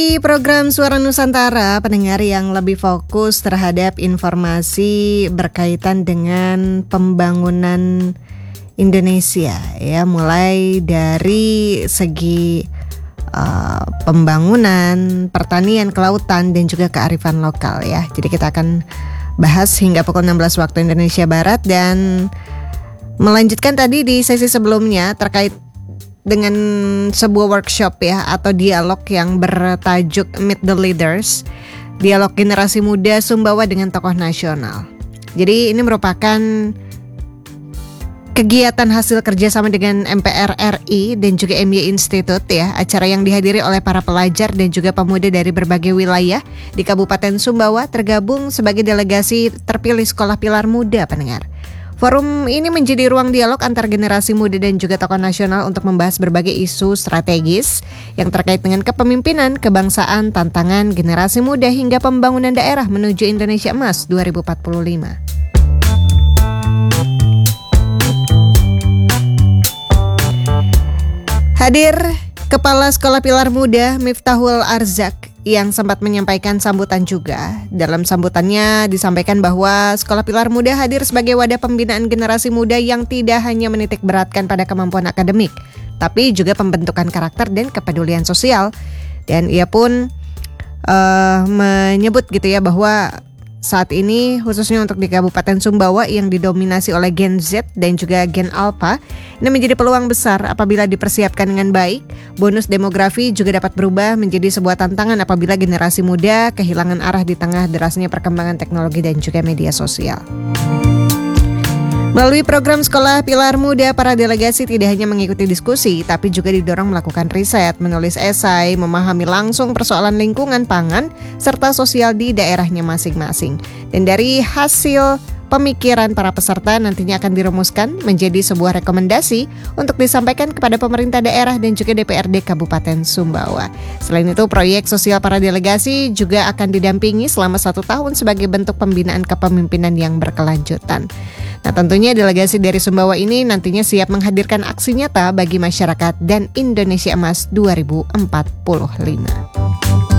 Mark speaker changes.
Speaker 1: Di program Suara Nusantara, pendengar yang lebih fokus terhadap informasi berkaitan dengan pembangunan Indonesia, ya, mulai dari segi pembangunan, pertanian, kelautan, dan juga kearifan lokal, ya. Jadi kita akan bahas hingga pukul 16 waktu Indonesia Barat, dan melanjutkan tadi di sesi sebelumnya terkait dengan sebuah workshop, ya, atau dialog yang bertajuk Meet the Leaders, dialog generasi muda Sumbawa dengan tokoh nasional. Jadi ini merupakan kegiatan hasil kerjasama dengan MPR RI dan juga MY Institute, ya, acara yang dihadiri oleh para pelajar dan juga pemuda dari berbagai wilayah di Kabupaten Sumbawa tergabung sebagai delegasi terpilih Sekolah Pilar Muda, pendengar. Forum ini menjadi ruang dialog antar generasi muda dan juga tokoh nasional untuk membahas berbagai isu strategis yang terkait dengan kepemimpinan, kebangsaan, tantangan generasi muda hingga pembangunan daerah menuju Indonesia Emas 2045. Hadir Kepala Sekolah Pilar Muda Miftahul Arzak yang sempat menyampaikan sambutan juga. Dalam sambutannya disampaikan bahwa Sekolah Pilar Muda hadir sebagai wadah pembinaan generasi muda yang tidak hanya menitik beratkan pada kemampuan akademik, tapi juga pembentukan karakter dan kepedulian sosial. Dan ia pun menyebut gitu, ya, bahwa saat ini khususnya untuk di Kabupaten Sumbawa yang didominasi oleh Gen Z dan juga Gen Alpha, ini menjadi peluang besar apabila dipersiapkan dengan baik. Bonus demografi juga dapat berubah menjadi sebuah tantangan apabila generasi muda kehilangan arah di tengah derasnya perkembangan teknologi dan juga media sosial. Melalui program Sekolah Pilar Muda, para delegasi tidak hanya mengikuti diskusi, tapi juga didorong melakukan riset, menulis esai, memahami langsung persoalan lingkungan pangan, serta sosial di daerahnya masing-masing. Dan dari hasil pemikiran para peserta nantinya akan dirumuskan menjadi sebuah rekomendasi untuk disampaikan kepada pemerintah daerah dan juga DPRD Kabupaten Sumbawa. Selain itu, proyek sosial para delegasi juga akan didampingi selama 1 tahun sebagai bentuk pembinaan kepemimpinan yang berkelanjutan. Nah, tentunya delegasi dari Sumbawa ini nantinya siap menghadirkan aksi nyata bagi masyarakat dan Indonesia Emas 2045.